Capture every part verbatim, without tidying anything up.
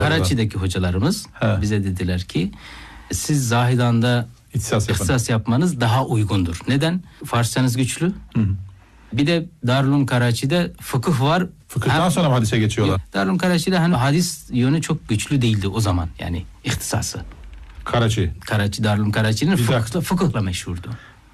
Karaçi'deki hocalarımız He. bize dediler ki siz Zahidan'da İhtisas, İhtisas yapmanız daha uygundur. Neden? Farsçanız güçlü. Hı hı. Bir de Darülüm Karaçi'de fıkıh var. Fıkıhtan sonra mı hadise geçiyorlar? Darülüm Karaçi'de hani hadis yönü çok güçlü değildi o zaman, yani ihtisası. Karaçi. Karaçi, Darülüm Karaçi'nin fıkıhla, fıkıhla meşhurdu.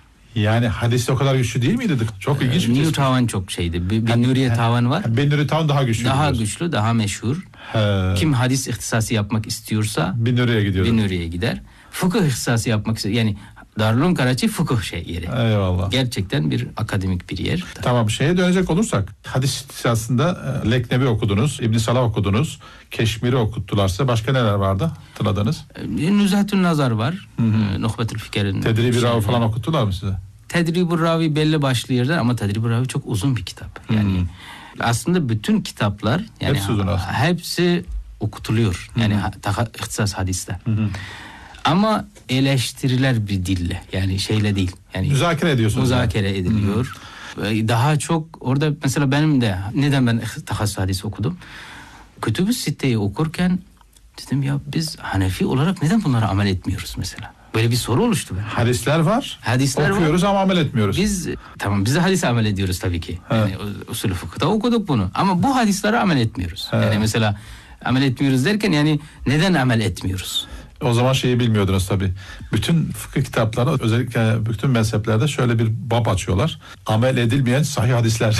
Yani hadiste o kadar güçlü değil miydi? Çok ilginç ee, bir New Tavan çok şeydi. Benuriye Tavan var. Benuriye Tavan daha güçlü. Daha diyorsun. güçlü, daha meşhur. He. Kim hadis ihtisası yapmak istiyorsa Benuriye'ye gidiyor. Benuriye'ye gider. Fıkıh ihtisası yapmak istiyor. Yani Darülüm Karaçi fıkıh şey yeri. Eyvallah. Gerçekten bir akademik bir yer. Tamam, şeye dönecek olursak hadis ihtisasında Leknevi okudunuz, İbn Salah okudunuz, Keşmir'i okuttular size. Başka neler vardı hatırladınız? Nüzhatün Nazar var. Nuhbetül Fikir'in. Tedrib-i Ravi falan okuttular mı size? Tedrib-i Ravi belli başlı yerler ama Tedrib-i Ravi çok uzun bir kitap. Yani hmm. aslında bütün kitaplar yani hepsi, hepsi okutuluyor. Yani hmm. ihtisas hadiste. Hmm. Ama eleştiriler bir dille, yani şeyle değil. Yani müzakere ediyorsunuz. Müzakere yani. ediliyor. Hmm. Daha çok orada mesela benim de neden ben tahassus hadisi okudum? Kütüb-ü Sitte'yi okurken dedim ya biz Hanefi olarak neden bunlara amel etmiyoruz mesela? Böyle bir soru oluştu. Böyle. Hadisler var. Hadisler okuyoruz var. ama amel etmiyoruz. Biz tamam biz de hadise amel ediyoruz tabii ki. He. Yani usulü fıkıhta okuduk bunu. Ama bu hadislere amel etmiyoruz. He. Yani mesela amel etmiyoruz derken yani neden amel etmiyoruz? O zaman şeyi bilmiyordunuz tabii. Bütün fıkıh kitapları, özellikle bütün mezheplerde şöyle bir bab açıyorlar. Amel edilmeyen sahih hadisler.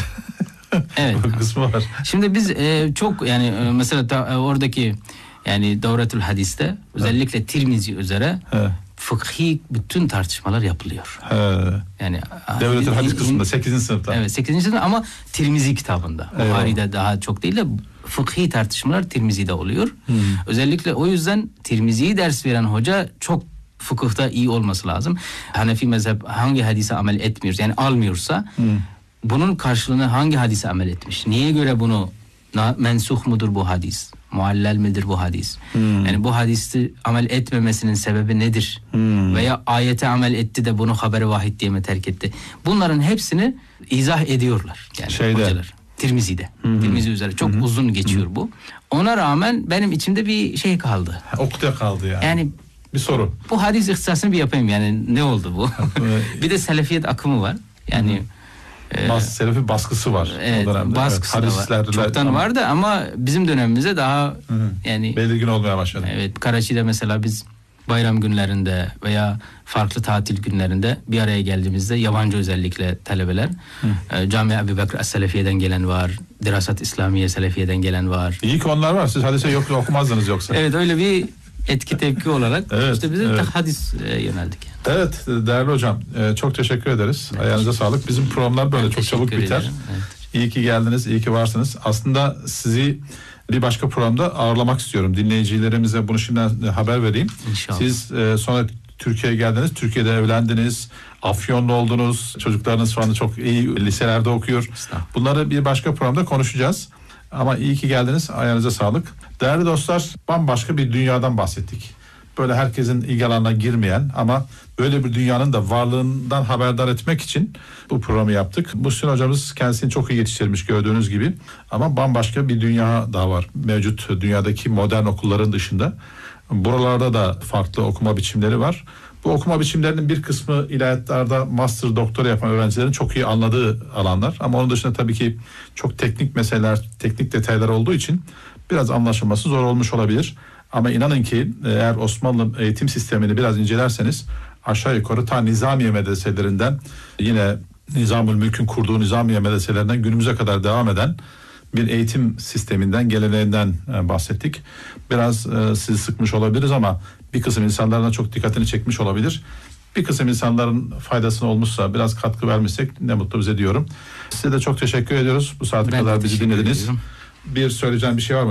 Evet. Bu kısmı var. Şimdi biz e, çok yani e, mesela ta, e, oradaki yani Davretül Hadis'te özellikle evet. Tirmizi üzere evet. fıkhi bütün tartışmalar yapılıyor. Evet. Yani Devletül Hadis kısmında sekizinci sınıfta. Evet, sekizinci sınıfta ama Tirmizi kitabında. Evet. Buhari'de daha çok değil de fıkhi tartışmalar Tirmizi'de oluyor. Hmm. Özellikle o yüzden Tirmizi'yi ders veren hoca çok fıkıhta iyi olması lazım. Hanefi mezhep hangi hadise amel etmiyor, yani almıyorsa hmm. bunun karşılığını hangi hadise amel etmiş? Niye göre bunu mensuh mudur bu hadis? Muallel midir bu hadis? Hmm. Yani bu hadisi amel etmemesinin sebebi nedir? Hmm. Veya ayete amel etti de bunu haber-i vahid diye mi terk etti? Bunların hepsini izah ediyorlar. Yani Şeyde. hocalar. Tirmizi'de. Hmm. Tirmizi üzere çok hmm. uzun geçiyor hmm. bu. Ona rağmen benim içimde bir şey kaldı. Okta kaldı yani. Yani bir soru. Bu hadis ihtisasını bir yapayım yani ne oldu bu? Bir de selefiyet akımı var. Yani hmm. Bas, Selefi baskısı var. Evet, baskısı evet, da var. Çoktan ama... vardı ama bizim dönemimizde daha Hı-hı. yani belirgin olmaya başladı. Evet, Karaçi'de mesela biz bayram günlerinde veya farklı tatil günlerinde bir araya geldiğimizde yabancı özellikle talebeler e, Cami Ebu Bekir Es-Selefiye'den gelen var, Dirasat İslamiye Selefiye'den gelen var. İyi ki onlar var. Siz hadise yok okumazdınız yoksa. Evet, öyle bir etki tepki olarak evet, işte biz evet. de hadis e, yöneldik. Yani. Evet değerli hocam e, çok teşekkür ederiz. Evet. Ayağınıza sağlık. Bizim programlar böyle ben çok çabuk biter. Evet. İyi ki geldiniz, iyi ki varsınız. Aslında sizi bir başka programda ağırlamak istiyorum. Dinleyicilerimize bunu şimdiden haber vereyim. İnşallah. Siz e, sonra Türkiye'ye geldiniz. Türkiye'de evlendiniz. Afyonlu oldunuz. Çocuklarınız şu anda çok iyi liselerde okuyor. Bunları bir başka programda konuşacağız. Ama iyi ki geldiniz. Ayağınıza sağlık. Değerli dostlar, bambaşka bir dünyadan bahsettik. Böyle herkesin ilgi alanına girmeyen ama böyle bir dünyanın da varlığından haberdar etmek için bu programı yaptık. Muhsin hocamız kendisini çok iyi yetiştirmiş gördüğünüz gibi. Ama bambaşka bir dünya daha var. Mevcut dünyadaki modern okulların dışında. Buralarda da farklı okuma biçimleri var. Bu okuma biçimlerinin bir kısmı ilahiyatlarda master, doktora yapan öğrencilerin çok iyi anladığı alanlar. Ama onun dışında tabii ki çok teknik meseleler, teknik detaylar olduğu için biraz anlaşılması zor olmuş olabilir. Ama inanın ki eğer Osmanlı eğitim sistemini biraz incelerseniz aşağı yukarı ta Nizamiye medreselerinden yine Nizamül Mülk'ün kurduğu Nizamiye medreselerinden günümüze kadar devam eden bir eğitim sisteminden, geleneğinden bahsettik. Biraz e, sizi sıkmış olabiliriz ama bir kısım insanların çok dikkatini çekmiş olabilir. Bir kısım insanların faydasına olmuşsa biraz katkı vermişsek ne mutlu bize diyorum. Size de çok teşekkür ediyoruz. Bu saate ben kadar bizi dinlediniz. Ediyorum. Bir söyleyeceğim bir şey var mı?